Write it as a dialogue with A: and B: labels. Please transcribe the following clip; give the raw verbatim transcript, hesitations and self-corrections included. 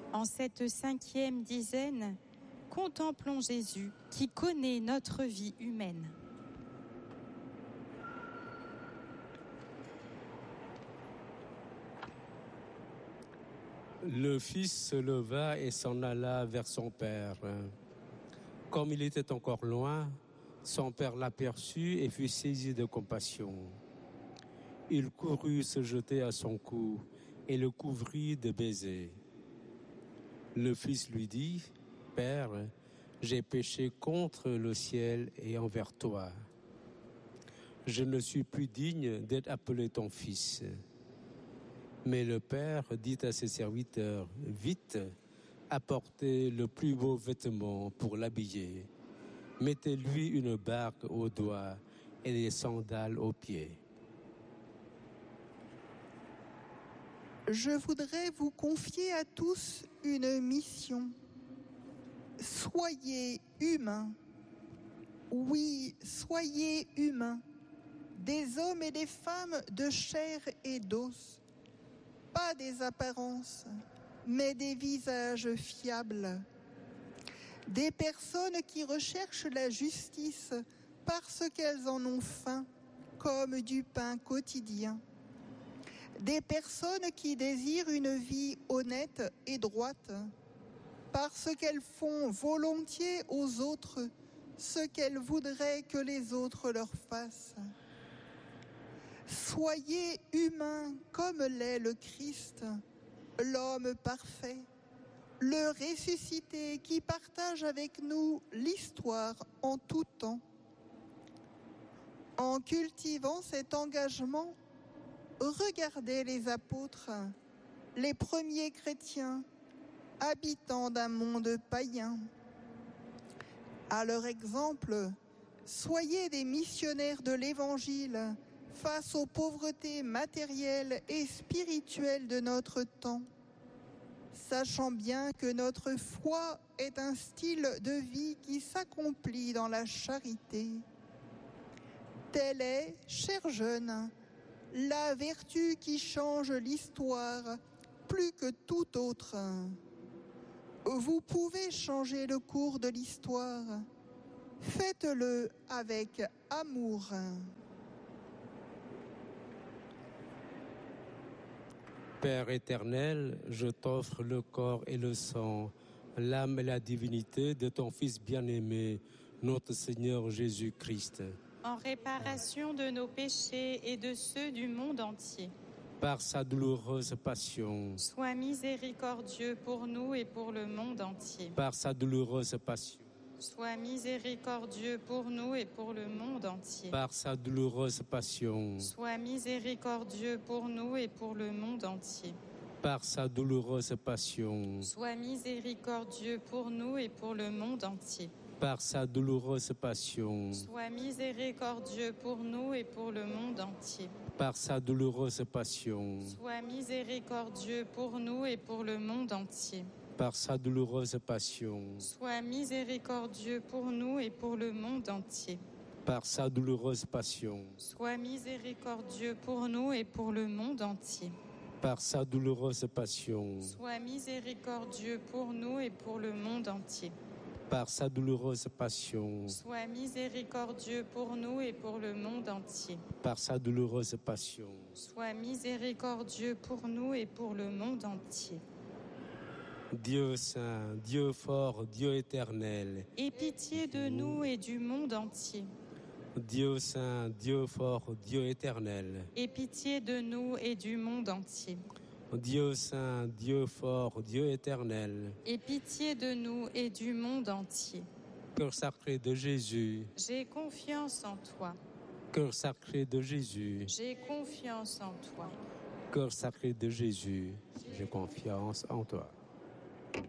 A: En cette cinquième dizaine, contemplons Jésus qui connaît notre vie humaine.
B: Le fils se leva et s'en alla vers son père. Comme il était encore loin, son père l'aperçut et fut saisi de compassion. Il courut se jeter à son cou et le couvrit de baisers. Le fils lui dit, « Père, j'ai péché contre le ciel et envers toi. Je ne suis plus digne d'être appelé ton fils. » Mais le père dit à ses serviteurs, « Vite, apportez le plus beau vêtement pour l'habiller. Mettez-lui une bague aux doigts et des sandales aux pieds. »
C: Je voudrais vous confier à tous une mission. Soyez humains. Oui, soyez humains. Des hommes et des femmes de chair et d'os. Pas des apparences, mais des visages fiables. Des personnes qui recherchent la justice parce qu'elles en ont faim, comme du pain quotidien. Des personnes qui désirent une vie honnête et droite, parce qu'elles font volontiers aux autres ce qu'elles voudraient que les autres leur fassent. Soyez humains comme l'est le Christ, l'homme parfait, le ressuscité qui partage avec nous l'histoire en tout temps. En cultivant cet engagement, regardez les apôtres, les premiers chrétiens, habitants d'un monde païen. À leur exemple, soyez des missionnaires de l'Évangile face aux pauvretés matérielles et spirituelles de notre temps, sachant bien que notre foi est un style de vie qui s'accomplit dans la charité. Telle est, chers jeunes, la vertu qui change l'histoire plus que toute autre. Vous pouvez changer le cours de l'histoire. Faites-le avec amour.
B: Père éternel, je t'offre le corps et le sang, l'âme et la divinité de ton Fils bien-aimé, notre Seigneur Jésus-Christ.
A: En réparation de nos péchés et de ceux du monde entier.
B: Par sa douloureuse passion.
A: Sois miséricordieux pour nous et pour le monde entier.
B: Par sa douloureuse passion.
A: Sois miséricordieux pour nous et pour le monde entier.
B: Par sa douloureuse passion.
A: Sois miséricordieux pour nous et pour le monde entier.
B: Par sa douloureuse passion.
A: Sois miséricordieux pour nous et pour le monde entier.
B: Par sa douloureuse passion.
A: Sois miséricordieux pour nous et pour le monde entier.
B: Par sa douloureuse passion.
A: Sois miséricordieux pour nous et pour le monde entier.
B: Par sa douloureuse passion.
A: Sois miséricordieux pour nous et pour le monde entier.
B: Par sa douloureuse passion.
A: Sois miséricordieux pour nous et pour le monde entier.
B: Par sa douloureuse passion.
A: Sois miséricordieux pour nous et pour le monde entier.
B: Par sa douloureuse passion.
A: Sois miséricordieux pour nous et pour le monde entier.
B: Par sa douloureuse passion.
A: Sois miséricordieux pour nous et pour le monde entier.
B: Dieu saint, Dieu fort, Dieu éternel.
A: Aie pitié de nous et du monde entier.
B: Dieu saint, Dieu fort, Dieu éternel.
A: Aie pitié de nous et du monde entier.
B: Dieu saint, Dieu fort, Dieu éternel.
A: Aie pitié de nous et du monde entier.
B: Cœur sacré de Jésus.
A: J'ai confiance en toi.
B: Cœur sacré de Jésus.
A: J'ai confiance en toi.
B: Cœur sacré de Jésus. J'ai confiance en toi.